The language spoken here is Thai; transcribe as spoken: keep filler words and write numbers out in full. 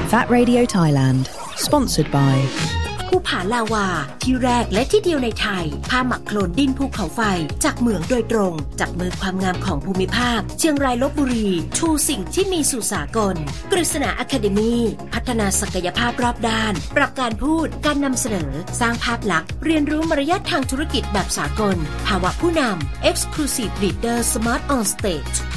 V A T Radio Thailand Sponsored by ภูผาลาวาที่แรกและที่เดียวในไทยผ้าหมักโคลนดินภูเขาไฟจากเหมืองโดยตรงจากมือความงามของภูมิภาคเชียงรายลพบุรีชูสิ่งที่มีสู่สากลกฤษณาอะคาเดมีพัฒนาศักยภาพรอบด้านปรับการพูดการนำเสนอสร้างภาพลักษณ์เรียนรู้มารยาททางธุรกิจแบบสากลภาวะผู้นำ Exclusive Leader Smart on Stage